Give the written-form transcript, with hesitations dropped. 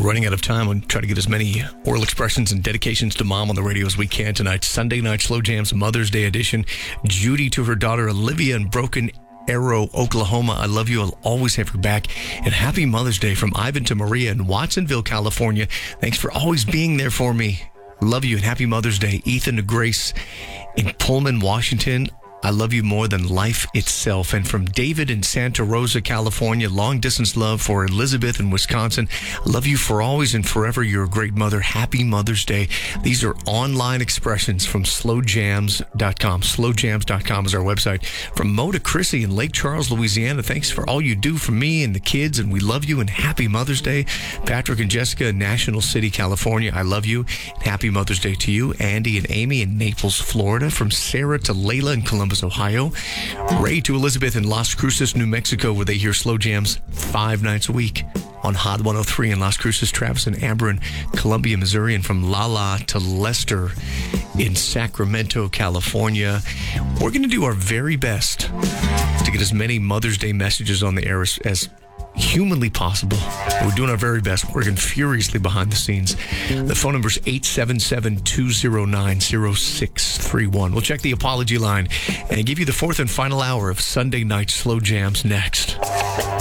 running out of time. We'll try to get as many oral expressions and dedications to mom on the radio as we can tonight. Sunday Night Slow Jams Mother's Day edition. Judy to her daughter Olivia in Broken Arrow, Oklahoma. I love you. I'll always have your back. And happy Mother's Day from Ivan to Maria in Watsonville, California. Thanks for always being there for me. Love you and happy Mother's Day. Ethan to Grace in Pullman, Washington. I love you more than life itself. And from David in Santa Rosa, California, long distance love for Elizabeth in Wisconsin. Love you for always and forever. You're a great mother. Happy Mother's Day. These are online expressions from slowjams.com. Slowjams.com is our website. From Mo to Chrissy in Lake Charles, Louisiana. Thanks for all you do for me and the kids, and we love you and happy Mother's Day. Patrick and Jessica in National City, California. I love you and happy Mother's Day to you. Andy and Amy in Naples, Florida. From Sarah to Layla in Columbus, Ohio. Ray to Elizabeth in Las Cruces, New Mexico, where they hear Slow Jams 5 nights a week on Hot 103 in Las Cruces. Travis and Amber in Columbia, Missouri. And from Lala to Lester in Sacramento, California. We're going to do our very best to get as many Mother's Day messages on the air as humanly possible. We're doing our very best, working furiously behind the scenes. The phone number is 877-209-0631. We'll check the apology line and give you the fourth and final hour of Sunday Night Slow Jams next.